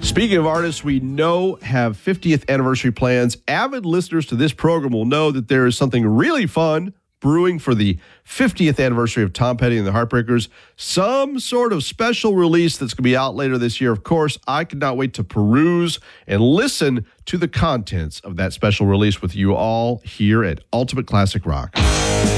Speaking of artists we know have 50th anniversary plans, avid listeners to this program will know that there is something really fun brewing for the 50th anniversary of Tom Petty and the Heartbreakers. Some sort of special release that's going to be out later this year. Of course, I cannot wait to peruse and listen to the contents of that special release with you all here at Ultimate Classic Rock.